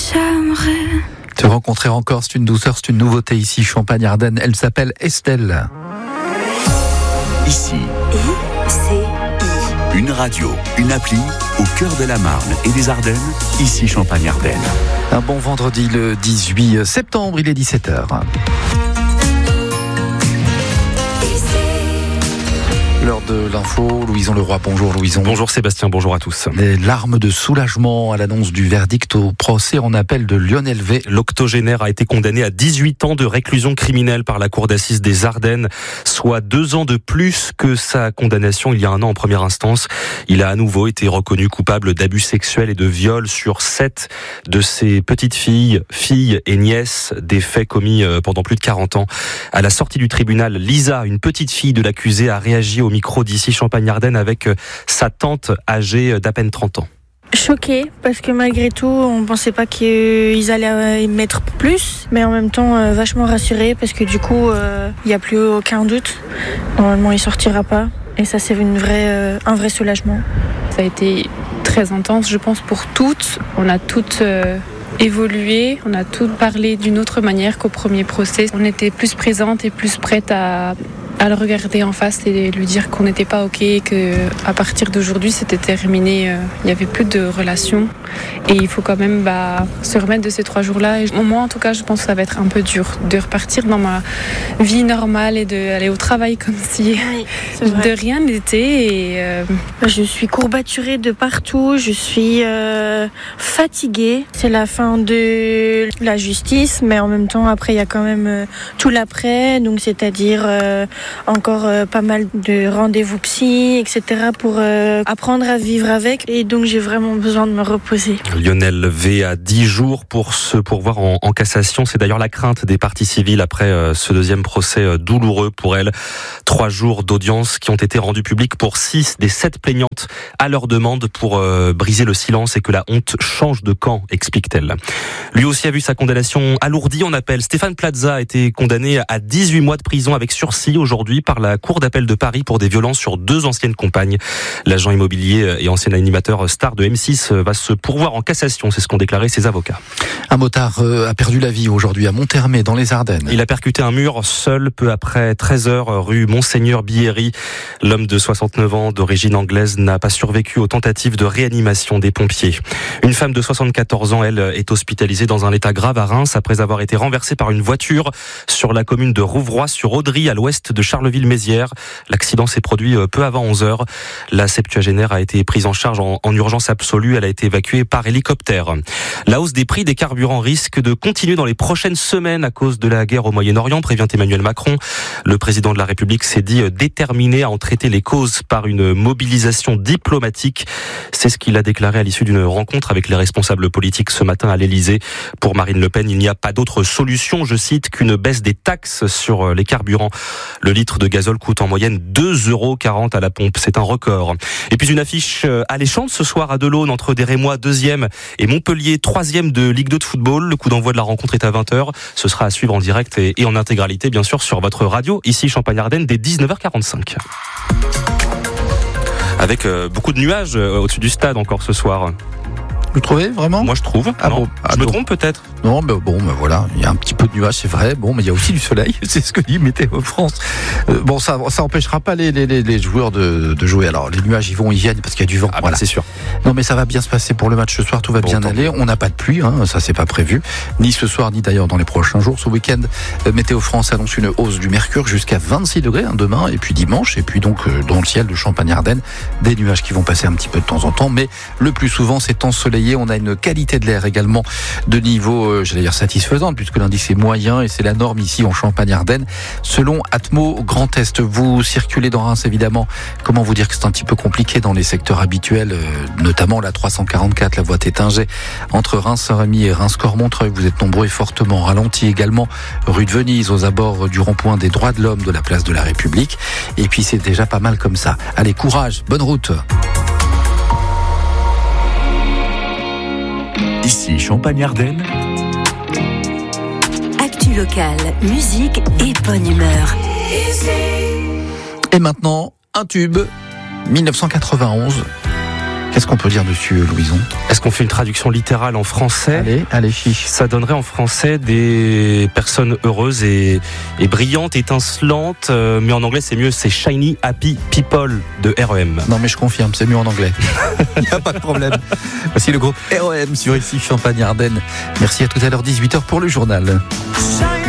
j'aimerais te rencontrer encore, c'est une douceur, c'est une nouveauté ici, Champagne-Ardenne. Elle s'appelle Estelle. Ici, une radio, une appli au cœur de la Marne et des Ardennes. Ici, Champagne-Ardenne. Un bon vendredi le 18 septembre, il est 17h. L'heure de l'info, Louison Leroy, bonjour Louison. Bonjour Sébastien, bonjour à tous. Des larmes de soulagement à l'annonce du verdict au procès en appel de Lionel V. L'octogénaire a été condamné à 18 ans de réclusion criminelle par la cour d'assises des Ardennes, soit 2 ans de plus que sa condamnation il y a un an en première instance. Il a à nouveau été reconnu coupable d'abus sexuels et de viol sur 7 de ses petites filles et nièces, des faits commis pendant plus de 40 ans. À la sortie du tribunal, Lisa, une petite fille de l'accusé, a réagi au micro d'ici Champagne-Ardenne avec sa tante âgée d'à peine 30 ans. Choquée, parce que malgré tout, on ne pensait pas qu'ils allaient y mettre plus, mais en même temps vachement rassurée, parce que du coup, il n'y a plus aucun doute. Normalement, il ne sortira pas, et ça, c'est un vrai soulagement. Ça a été très intense, je pense, pour toutes. On a toutes évolué, on a toutes parlé d'une autre manière qu'au premier procès. On était plus présentes et plus prêtes à le regarder en face et lui dire qu'on n'était pas OK, qu'à partir d'aujourd'hui c'était terminé, il n'y avait plus de relation et il faut quand même se remettre de ces 3 jours-là. Et moi en tout cas je pense que ça va être un peu dur de repartir dans ma vie normale et d'aller au travail comme si de rien n'était. Je suis courbaturée de partout, je suis fatiguée. C'est la fin de la justice, mais en même temps après il y a quand même tout l'après, donc c'est-à-dire encore pas mal de rendez-vous psy, etc. pour apprendre à vivre avec. Et donc, j'ai vraiment besoin de me reposer. Lionel V a 10 jours pour se pourvoir en cassation. C'est d'ailleurs la crainte des parties civiles après ce deuxième procès douloureux pour elle. 3 jours d'audience qui ont été rendus publics pour 6 des 7 plaignantes à leur demande pour briser le silence et que la honte change de camp, explique-t-elle. Lui aussi a vu sa condamnation alourdie en appel. Stéphane Plaza a été condamné à 18 mois de prison avec sursis aujourd'hui par la Cour d'appel de Paris pour des violences sur 2 anciennes compagnes. L'agent immobilier et ancien animateur star de M6 va se pourvoir en cassation, c'est ce qu'ont déclaré ses avocats. Un motard a perdu la vie aujourd'hui à Monthermé, dans les Ardennes. Il a percuté un mur seul peu après 13h rue Monseigneur Bierry. L'homme de 69 ans d'origine anglaise n'a pas survécu aux tentatives de réanimation des pompiers. Une femme de 74 ans, elle, est hospitalisée dans un état grave à Reims après avoir été renversée par une voiture sur la commune de Rouvroy-sur-Audry à l'ouest de Charleville-Mézières. L'accident s'est produit peu avant 11h. La septuagénaire a été prise en charge en urgence absolue. Elle a été évacuée par hélicoptère. La hausse des prix des carburants risque de continuer dans les prochaines semaines à cause de la guerre au Moyen-Orient, prévient Emmanuel Macron. Le président de la République s'est dit déterminé à en traiter les causes par une mobilisation diplomatique. C'est ce qu'il a déclaré à l'issue d'une rencontre avec les responsables politiques ce matin à l'Elysée. Pour Marine Le Pen, il n'y a pas d'autre solution, je cite, qu'une baisse des taxes sur les carburants. Le litre de gazole coûte en moyenne 2,40 € à la pompe. C'est un record. Et puis une affiche alléchante ce soir à Delaune entre des Rémois 2e et Montpellier 3e de Ligue 2 de football. Le coup d'envoi de la rencontre est à 20h. Ce sera à suivre en direct et en intégralité, bien sûr, sur votre radio, ici Champagne-Ardenne, dès 19h45. Avec beaucoup de nuages au-dessus du stade encore ce soir. Vous trouvez vraiment ? Moi je trouve. Je me trompe peut-être. Non, mais bon, mais voilà, il y a un petit peu de nuages, c'est vrai. Bon, mais il y a aussi du soleil, c'est ce que dit Météo France. Bon, ça empêchera pas les joueurs de jouer. Alors, les nuages, ils viennent parce qu'il y a du vent. Voilà, c'est sûr. Non, mais ça va bien se passer pour le match ce soir. Tout va bien aller. On n'a pas de pluie, ça c'est pas prévu. Ni ce soir, ni d'ailleurs dans les prochains jours. Ce week-end, Météo France annonce une hausse du mercure jusqu'à 26 degrés demain, et puis dimanche, et puis donc dans le ciel de Champagne-Ardenne, des nuages qui vont passer un petit peu de temps en temps, mais le plus souvent c'est ensoleillé. On a une qualité de l'air également de niveau, j'allais dire satisfaisante, puisque l'indice est moyen et c'est la norme ici en Champagne-Ardenne. Selon Atmo Grand Est, vous circulez dans Reims évidemment. Comment vous dire que c'est un petit peu compliqué dans les secteurs habituels, notamment la 344, la voie Tétinger, entre Reims-Saint-Rémy et Reims-Cormontreuil. Vous êtes nombreux et fortement ralentis également rue de Venise, aux abords du rond-point des Droits de l'Homme de la place de la République. Et puis c'est déjà pas mal comme ça. Allez, courage, bonne route. Ici Champagne-Ardenne. Actu locale, musique et bonne humeur. Et maintenant, un tube, 1991. Qu'est-ce qu'on peut dire dessus, Louison? Est-ce qu'on fait une traduction littérale en français? Allez, chiche. Ça donnerait en français des personnes heureuses et brillantes, étincelantes, mais en anglais c'est mieux, c'est Shiny Happy People de REM. Non mais je confirme, c'est mieux en anglais. Il n'y a pas de problème. Voici le groupe REM sur ici Champagne-Ardenne. Merci, à tout à l'heure 18h pour le journal.